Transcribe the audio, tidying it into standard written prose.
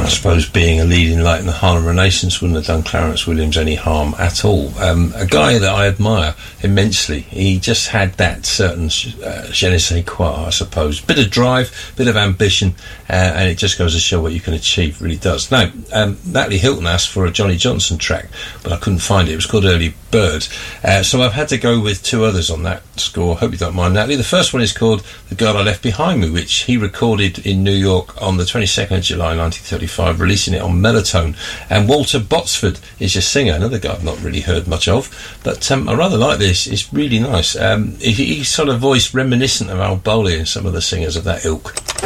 I suppose being a leading light in the Harlem Renaissance wouldn't have done Clarence Williams any harm at all. A guy that I admire immensely. He just had that certain je ne sais quoi, I suppose. Bit of drive, bit of ambition, and it just goes to show what you can achieve, really does. Now, Natalie Hilton asked for a Johnny Johnson track, but I couldn't find it. It was called Early Bird. So I've had to go with two others on that score. Hope you don't mind, Natalie. The first one is called The Girl I Left Behind Me, which he recorded in New York on the 22nd of July 1935, releasing it on Melotone. And Walter Botsford is your singer, another guy I've not really heard much of, but I rather like this. It's really nice. He's sort of voice reminiscent of Al Bowley and some of the singers of that ilk.